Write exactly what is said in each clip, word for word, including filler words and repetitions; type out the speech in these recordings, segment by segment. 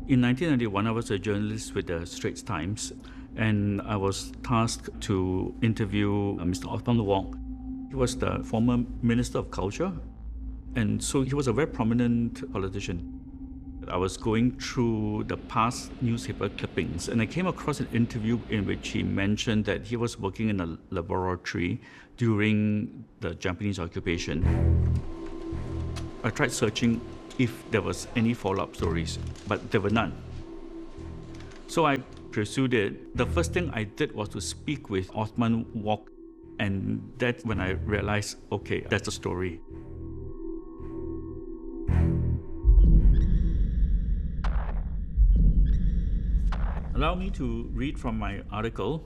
In nineteen ninety-one, I was a journalist with the Straits Times, and I was tasked to interview uh, Mister Othman Wok. He was the former Minister of Culture, and so he was a very prominent politician. I was going through the past newspaper clippings, and I came across an interview in which he mentioned that he was working in a laboratory during the Japanese occupation. I tried searching if there was any follow-up stories, but there were none. So I pursued it. The first thing I did was to speak with Othman Wok, and that's when I realized, okay, that's the story. Allow me to read from my article.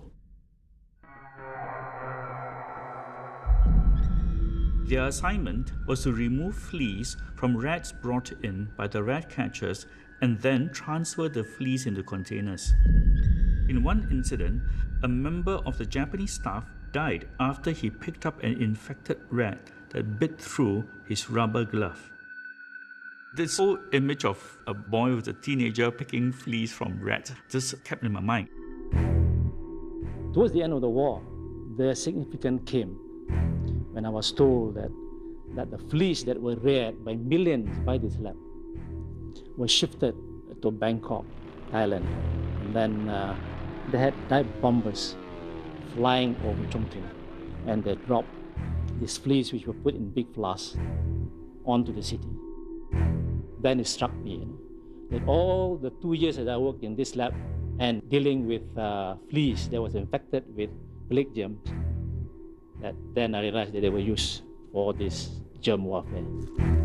Their assignment was to remove fleas from rats brought in by the rat catchers and then transfer the fleas into containers. In one incident, a member of the Japanese staff died after he picked up an infected rat that bit through his rubber glove. This whole image of a boy with a teenager picking fleas from rats just kept in my mind. Towards the end of the war, the significance came when I was told that, that the fleas that were reared by millions by this lab were shifted to Bangkok, Thailand. And then uh, they had dive bombers flying over Chongqing, and they dropped these fleas, which were put in big flasks, onto the city. Then it struck me, you know, that all the two years that I worked in this lab and dealing with uh, fleas that was infected with plague germs, that then I realized that they were used for this germ warfare.